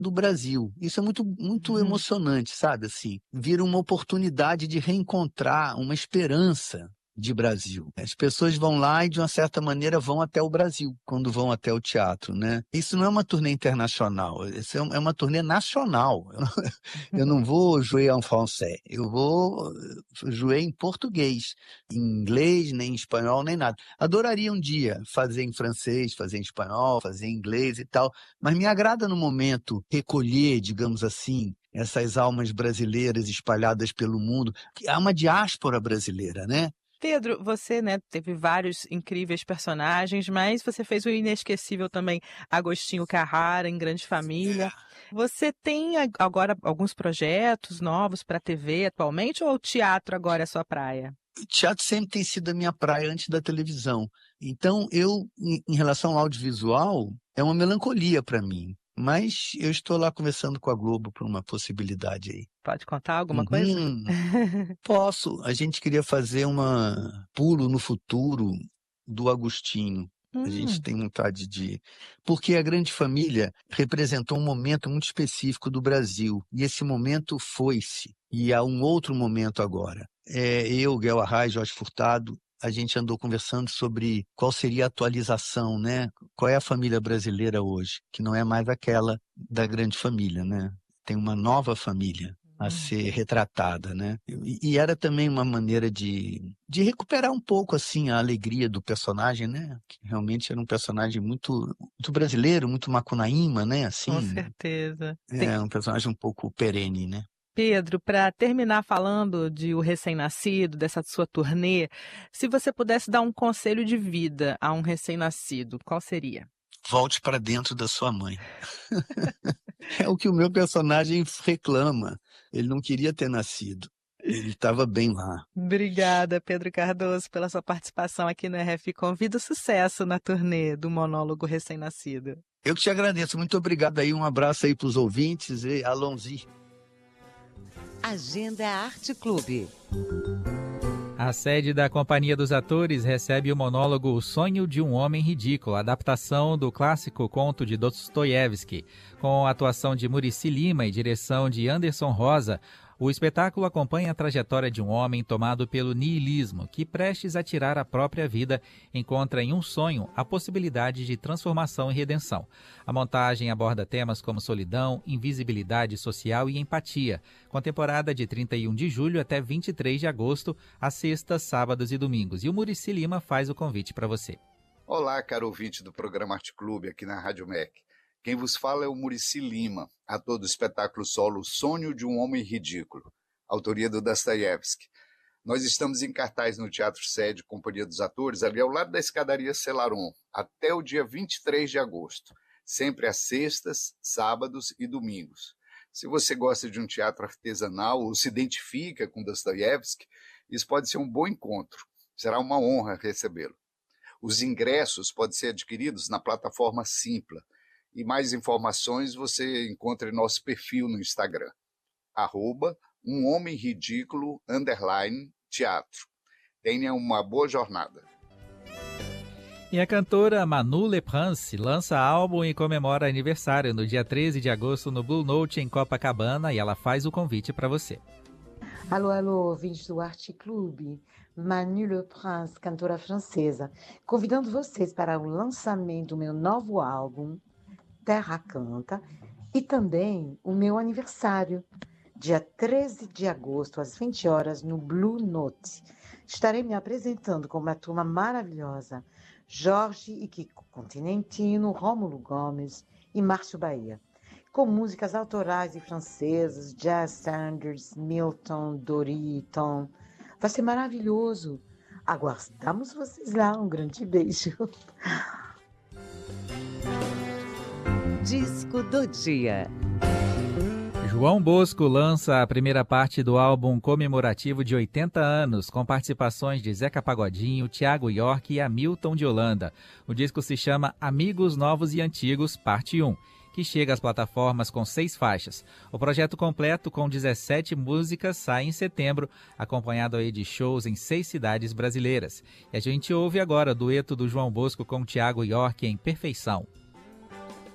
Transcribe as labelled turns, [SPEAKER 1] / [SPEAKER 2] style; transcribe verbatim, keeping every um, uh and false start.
[SPEAKER 1] do Brasil. Isso é muito, muito
[SPEAKER 2] Uhum.
[SPEAKER 1] emocionante, sabe? Assim, vira uma oportunidade de reencontrar uma esperança de Brasil. As pessoas vão lá e, de uma certa maneira, vão até o Brasil, quando vão até o teatro, né? Isso não é uma turnê internacional, isso é um- é uma turnê nacional. Eu não, eu não vou jouer en français, eu vou eh, jouer em português, em inglês, nem em espanhol, nem nada. Adoraria um dia fazer em francês, fazer em espanhol, fazer em inglês e tal, mas me agrada no momento recolher, digamos assim, essas almas brasileiras espalhadas pelo mundo. Há uma diáspora brasileira, né?
[SPEAKER 2] Pedro, você, né, teve vários incríveis personagens, mas você fez o inesquecível também Agostinho Carrara em Grande Família. Você tem a- agora alguns projetos novos para a T V atualmente ou o teatro agora é sua praia?
[SPEAKER 1] O teatro sempre tem sido a minha praia antes da televisão. Então, eu, em, em relação ao audiovisual, é uma melancolia para mim. Mas eu estou lá conversando com a Globo por uma possibilidade aí.
[SPEAKER 2] Pode contar alguma coisa?
[SPEAKER 1] Uhum. Posso. A gente queria fazer uma pulo no futuro do Agostinho. A gente
[SPEAKER 2] Hum,
[SPEAKER 1] tem vontade de. Porque a Grande Família representou um momento muito específico do Brasil. E esse momento foi-se. E há um outro momento agora. É, eu, Guel Arraes, Jorge Furtado, a gente andou conversando sobre qual seria a atualização, né? Qual é a família brasileira hoje, que não é mais aquela da Grande Família, né? Tem uma nova família a
[SPEAKER 2] hum.
[SPEAKER 1] ser retratada, né? E, e era também uma maneira de, de recuperar um pouco, assim, a alegria do personagem, né? Que realmente era um personagem muito, muito brasileiro, muito macunaíma, né?
[SPEAKER 2] Com
[SPEAKER 1] Assim,
[SPEAKER 2] certeza. Tem-
[SPEAKER 1] é um personagem um pouco perene, né?
[SPEAKER 2] Pedro, para terminar falando de O Recém-Nascido, dessa sua turnê, se você pudesse dar um conselho de vida a um recém-nascido, qual seria?
[SPEAKER 1] Volte para dentro da sua mãe. É o que o meu personagem reclama. Ele não queria ter nascido. Ele estava bem lá.
[SPEAKER 2] Obrigada, Pedro Cardoso, pela sua participação aqui no R F Convido. Sucesso na turnê do Monólogo Recém-Nascido.
[SPEAKER 1] Eu que te agradeço. Muito obrigado aí. Um abraço aí para os ouvintes e allons-y.
[SPEAKER 3] Agenda Arte Clube.
[SPEAKER 4] A sede da Companhia dos Atores recebe o monólogo O Sonho de um Homem Ridículo, adaptação do clássico conto de Dostoiévski. Com a atuação de Muricy Lima e direção de Anderson Rosa, o espetáculo acompanha a trajetória de um homem tomado pelo niilismo, que, prestes a tirar a própria vida, encontra em um sonho a possibilidade de transformação e redenção. A montagem aborda temas como solidão, invisibilidade social e empatia, com temporada de trinta e um de julho até vinte e três de agosto, às sextas, sábados e domingos. E o Muricy Lima faz o convite para você.
[SPEAKER 5] Olá, caro ouvinte do programa Arte Clube, aqui na Rádio M E C. Quem vos fala é o Muricy Lima, ator do espetáculo solo O Sonho de um Homem Ridículo, autoria do Dostoiévski. Nós estamos em cartaz no Teatro Sede Companhia dos Atores, ali ao lado da escadaria Celaron, até o dia vinte e três de agosto, sempre às sextas, sábados e domingos. Se você gosta de um teatro artesanal ou se identifica com Dostoiévski, isso pode ser um bom encontro. Será uma honra recebê-lo. Os ingressos podem ser adquiridos na plataforma Simpla. E mais informações você encontra em nosso perfil no Instagram, arroba um homem ridículo, underline, teatro. Tenha uma boa jornada.
[SPEAKER 4] E a cantora Manu Leprince lança álbum e comemora aniversário no dia treze de agosto no Blue Note, em Copacabana, e ela faz o convite para você.
[SPEAKER 6] Alô, alô, ouvintes do Arte Clube. Manu Leprince, cantora francesa, convidando vocês para o lançamento do meu novo álbum, Terra Canta, e também o meu aniversário, dia treze de agosto, às vinte horas, no Blue Note. Estarei me apresentando com uma turma maravilhosa, Jorge e Kiko Continentino, Rômulo Gomes e Márcio Bahia, com músicas autorais e francesas, jazz standards, Milton, Dori, Tom. Vai ser maravilhoso. Aguardamos vocês lá. Um grande beijo.
[SPEAKER 3] Disco do dia.
[SPEAKER 4] João Bosco lança a primeira parte do álbum comemorativo de oitenta anos, com participações de Zeca Pagodinho, Thiago York e Hamilton de Holanda. O disco se chama Amigos Novos e Antigos, parte um, que chega às plataformas com seis faixas. O projeto completo, com dezessete músicas, sai em setembro, acompanhado aí de shows em seis cidades brasileiras. E a gente ouve agora o dueto do João Bosco com Thiago York em Perfeição.